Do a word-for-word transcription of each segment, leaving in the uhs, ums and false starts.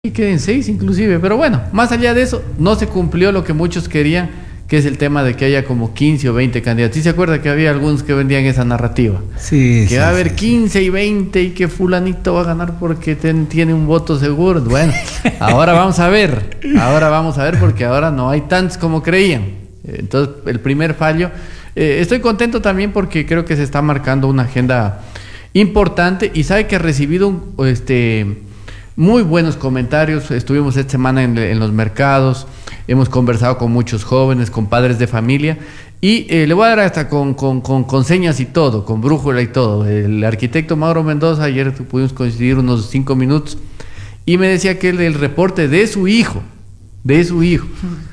y queden seis inclusive, pero bueno, más allá de eso, no se cumplió lo que muchos querían, que es el tema de que haya como quince o veinte candidatos. ¿Sí se acuerda que había algunos que vendían esa narrativa? Sí, que sí, va a haber sí, quince sí. y veinte y que fulanito va a ganar porque ten, tiene un voto seguro. Bueno, ahora vamos a ver, ahora vamos a ver porque ahora no hay tantos como creían. Entonces, el primer fallo. Eh, estoy contento también porque creo que se está marcando una agenda importante y sabe que ha recibido un, este, muy buenos comentarios. Estuvimos esta semana en, en los mercados, hemos conversado con muchos jóvenes, con padres de familia y eh, le voy a dar hasta con, con, con, con señas y todo, con brújula y todo. El arquitecto Mauro Mendoza, ayer pudimos coincidir unos cinco minutos y me decía que el, el reporte de su hijo, de su hijo,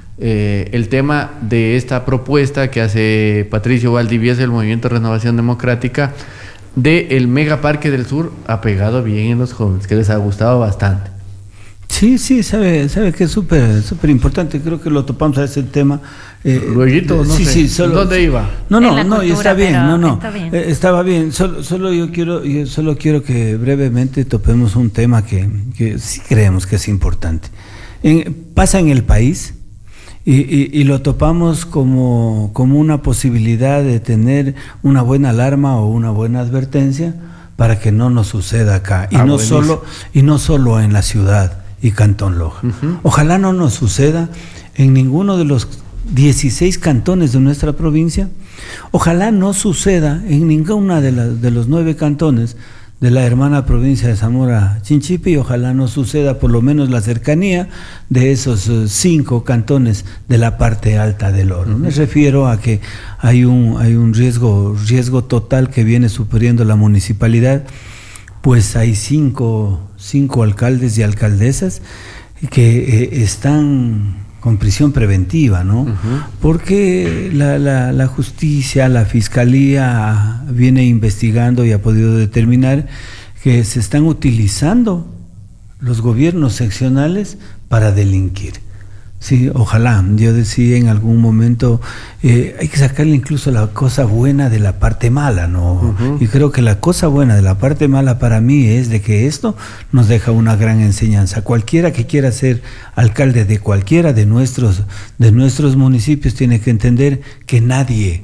eh, el tema de esta propuesta que hace Patricio Valdivieso del Movimiento de Renovación Democrática del Megaparque del Sur ha pegado bien en los jóvenes, que les ha gustado bastante. Sí, sí, sabe, sabe que es súper, súper importante. Creo que lo topamos a ese tema. Eh, Lueguito, no sí, sé. sí, solo, ¿Dónde iba? No, no, En la no, y cultura, está bien, pero no, no, está bien. eh, estaba bien. Solo, solo yo quiero, yo solo quiero que brevemente topemos un tema que, que sí creemos que es importante. En, pasa en el país. Y, y, y lo topamos como, como una posibilidad de tener una buena alarma o una buena advertencia para que no nos suceda acá. Y, Ah, no, buenísimo. solo, y no solo en la ciudad y Cantón Loja. Uh-huh. Ojalá no nos suceda en ninguno de los dieciséis cantones de nuestra provincia. Ojalá no suceda en ninguna de, la, de los nueve cantones de la hermana provincia de Zamora Chinchipe, y ojalá no suceda por lo menos la cercanía de esos uh, cinco cantones de la parte alta del Oro. Uh-huh. Me refiero a que hay un, hay un riesgo, riesgo total que viene suponiendo la municipalidad, pues hay cinco, cinco alcaldes y alcaldesas que eh, están con prisión preventiva, ¿no? Uh-huh. Porque la, la, la justicia, la fiscalía viene investigando y ha podido determinar que se están utilizando los gobiernos seccionales para delinquir. Sí, ojalá, yo decía en algún momento, eh, hay que sacarle incluso la cosa buena de la parte mala, ¿no? Uh-huh. Y creo que la cosa buena de la parte mala para mí es de que esto nos deja una gran enseñanza. Cualquiera que quiera ser alcalde de cualquiera de nuestros, de nuestros municipios tiene que entender que nadie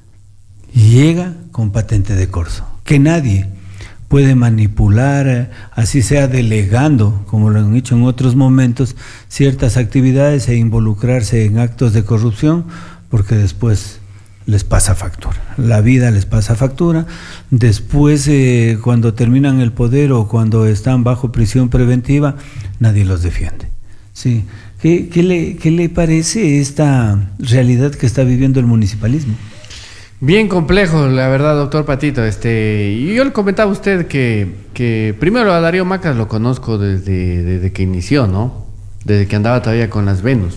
llega con patente de corso, que nadie puede manipular, así sea delegando, como lo han hecho en otros momentos, ciertas actividades e involucrarse en actos de corrupción, porque después les pasa factura. La vida les pasa factura. Después, eh, cuando terminan el poder o cuando están bajo prisión preventiva, nadie los defiende. Sí. ¿Qué, qué le, qué le parece esta realidad que está viviendo el municipalismo? Bien complejo, la verdad, doctor Patito. Este, y yo le comentaba a usted que, que primero a Darío Macas lo conozco desde, desde que inició, ¿no? Desde que andaba todavía con las Venus.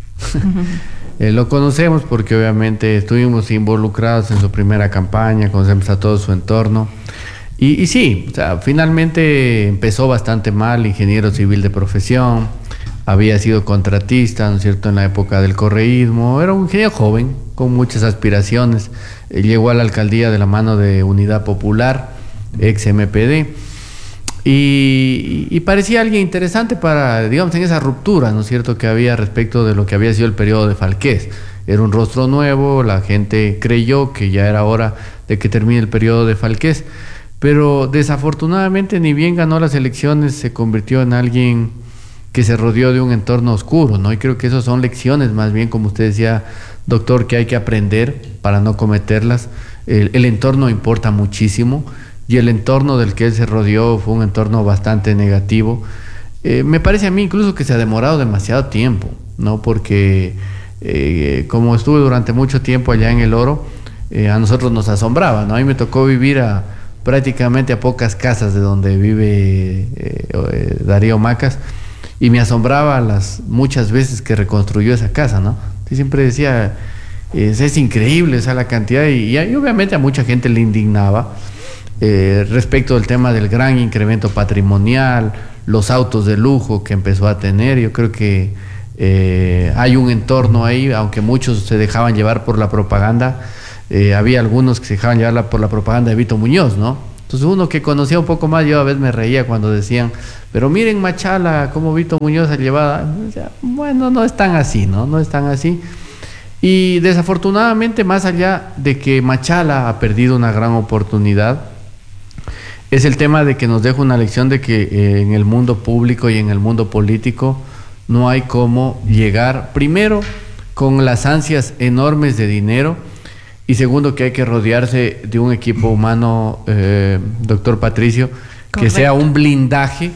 eh, lo conocemos porque obviamente estuvimos involucrados en su primera campaña, conocemos a todo su entorno. Y, y sí, o sea, finalmente empezó bastante mal, ingeniero civil de profesión, había sido contratista, ¿no es cierto?, en la época del correísmo, era un ingeniero joven, con muchas aspiraciones, eh, llegó a la alcaldía de la mano de Unidad Popular, ex M P D, y, y parecía alguien interesante para, digamos, en esa ruptura, ¿no es cierto?, que había respecto de lo que había sido el periodo de Falqués. Era un rostro nuevo, la gente creyó que ya era hora de que termine el periodo de Falqués, pero desafortunadamente ni bien ganó las elecciones, se convirtió en alguien que se rodeó de un entorno oscuro, ¿no? Y creo que esas son lecciones, más bien, como usted decía, doctor, que hay que aprender para no cometerlas. El, el entorno importa muchísimo y el entorno del que él se rodeó fue un entorno bastante negativo. Eh, me parece a mí incluso que se ha demorado demasiado tiempo, ¿no? Porque eh, como estuve durante mucho tiempo allá en El Oro, eh, a nosotros nos asombraba, ¿no? A mí me tocó vivir a, prácticamente a pocas casas de donde vive eh, eh, Darío Macas, y me asombraba las muchas veces que reconstruyó esa casa, ¿no? Y siempre decía, es, es increíble, esa la cantidad, y, y obviamente a mucha gente le indignaba eh, respecto del tema del gran incremento patrimonial, los autos de lujo que empezó a tener. Yo creo que eh, hay un entorno ahí, aunque muchos se dejaban llevar por la propaganda, eh, había algunos que se dejaban llevar la, por la propaganda de Vito Muñoz, ¿no? Entonces uno que conocía un poco más, yo a veces me reía cuando decían, pero miren Machala, cómo Vito Muñoz ha llevado. Bueno, no es tan así, ¿no? No es tan así. Y desafortunadamente, más allá de que Machala ha perdido una gran oportunidad, es el tema de que nos deja una lección de que eh, en el mundo público y en el mundo político no hay cómo llegar, primero, con las ansias enormes de dinero, y segundo, que hay que rodearse de un equipo humano, eh, doctor Patricio, que Correcto. Sea un blindaje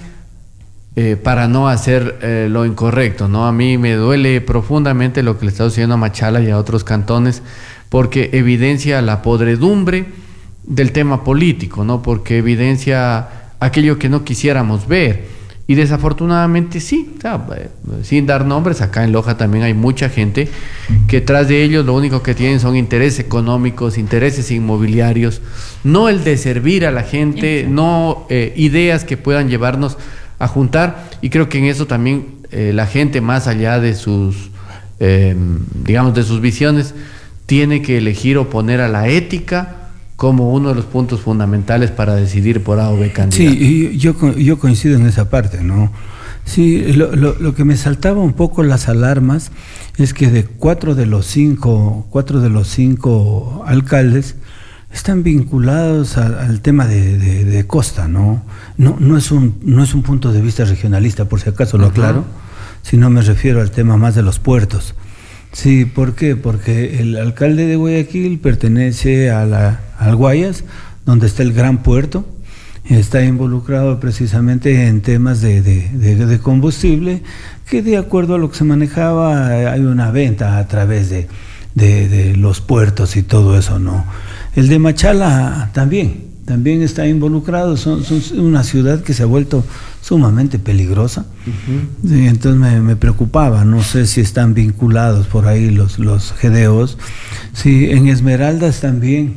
eh, para no hacer eh, lo incorrecto, ¿no? A mí me duele profundamente lo que le está sucediendo a Machala y a otros cantones, porque evidencia la podredumbre del tema político, ¿no? Porque evidencia aquello que no quisiéramos ver. Y desafortunadamente sí, o sea, sin dar nombres, acá en Loja también hay mucha gente que tras de ellos lo único que tienen son intereses económicos, intereses inmobiliarios, no el de servir a la gente, Exacto. no eh, ideas que puedan llevarnos a juntar. Y creo que en eso también eh, la gente, más allá de sus, eh, digamos, de sus visiones, tiene que elegir o poner a la ética como uno de los puntos fundamentales para decidir por A o B candidato. Sí, y yo, yo coincido en esa parte, ¿no? Sí, lo, lo, lo que me saltaba un poco las alarmas es que de cuatro de los cinco, cuatro de los cinco alcaldes están vinculados a, al tema de, de, de costa, ¿no? No, no es un, no es un punto de vista regionalista, por si acaso lo aclaro, uh-huh. sino me refiero al tema más de los puertos. Sí, ¿por qué? Porque el alcalde de Guayaquil pertenece a la, al Guayas, donde está el gran puerto, está involucrado precisamente en temas de, de, de, de combustible, que de acuerdo a lo que se manejaba hay una venta a través de, de, de los puertos y todo eso, ¿no? El de Machala también, también está involucrado, son, son una ciudad que se ha vuelto sumamente peligrosa. Uh-huh. Sí, entonces me, me preocupaba, no sé si están vinculados por ahí los, los G D Os. Sí, en Esmeraldas también,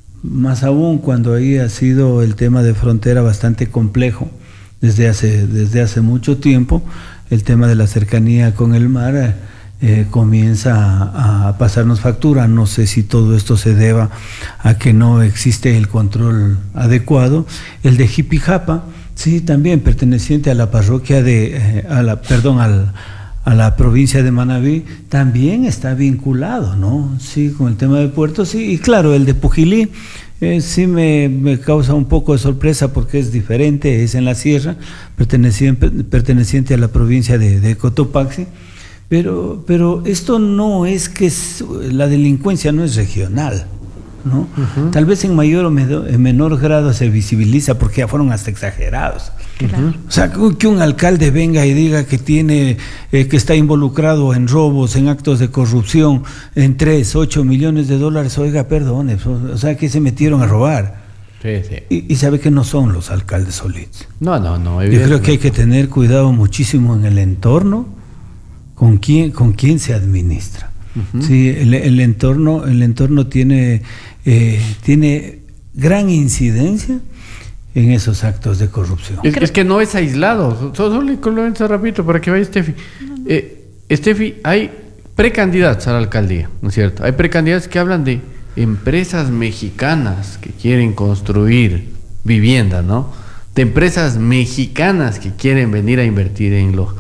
más aún cuando ahí ha sido el tema de frontera bastante complejo desde hace, desde hace mucho tiempo, el tema de la cercanía con el mar eh, comienza a, a pasarnos factura. No sé si todo esto se deba a que no existe el control adecuado. El de Jipijapa, sí, también perteneciente a la parroquia de, eh, a la, perdón, al, a la provincia de Manabí, también está vinculado, ¿no? Sí, con el tema de puertos, sí, y claro, el de Pujilí, eh, sí me, me causa un poco de sorpresa porque es diferente, es en la sierra, perteneciente, perteneciente a la provincia de, de Cotopaxi, pero, pero esto no es que es, la delincuencia no es regional, ¿no? Uh-huh. Tal vez en mayor o en menor grado se visibiliza porque ya fueron hasta exagerados. Claro. O sea, que un alcalde venga y diga que tiene, eh, que está involucrado en robos, en actos de corrupción, en tres, ocho millones de dólares, oiga, perdone, o sea, que se metieron a robar. Sí, sí. Y, y sabe que no son los alcaldes solitos. No, no, no. Yo creo que hay que tener cuidado muchísimo en el entorno con quién, con quién se administra. Uh-huh. Sí, el, el entorno, el entorno tiene, eh, tiene gran incidencia en esos actos de corrupción. Es, es que no es aislado. Solo le comento rapidito para que vaya Steffi. Eh, Steffi, hay precandidatos a la alcaldía, ¿no es cierto? Hay precandidatos que hablan de empresas mexicanas que quieren construir vivienda, ¿no? De empresas mexicanas que quieren venir a invertir en Loja.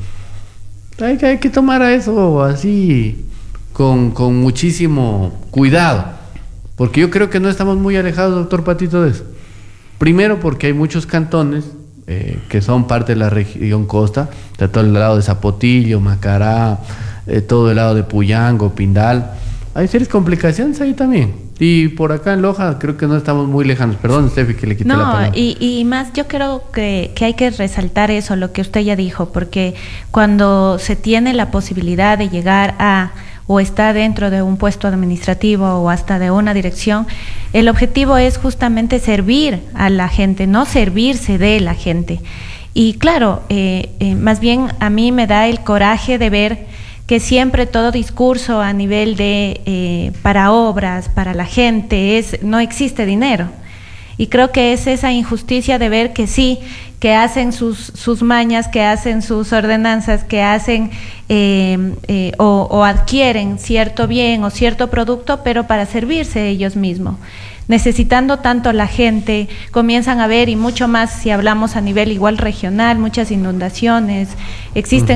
Hay que, hay que tomar a eso así con, con muchísimo cuidado, porque yo creo que no estamos muy alejados, doctor Patito, de eso. Primero porque hay muchos cantones eh, que son parte de la región costa, de todo el lado de Zapotillo, Macará, eh, todo el lado de Puyango, Pindal. Hay serias complicaciones ahí también. Y por acá en Loja creo que no estamos muy lejanos. Perdón, Steffi, que le quité no, la palabra. Y, y más yo creo que, que hay que resaltar eso, lo que usted ya dijo, porque cuando se tiene la posibilidad de llegar a o está dentro de un puesto administrativo o hasta de una dirección, el objetivo es justamente servir a la gente, no servirse de la gente. Y claro, eh, eh, más bien a mí me da el coraje de ver que siempre todo discurso a nivel de eh, para obras, para la gente, es no existe dinero. Y creo que es esa injusticia de ver que sí, que hacen sus, sus mañas, que hacen sus ordenanzas, que hacen eh, eh, o, o adquieren cierto bien o cierto producto, pero para servirse ellos mismos. necesitando tanto la gente, comienzan a ver, y mucho más si hablamos a nivel igual regional, muchas inundaciones, existen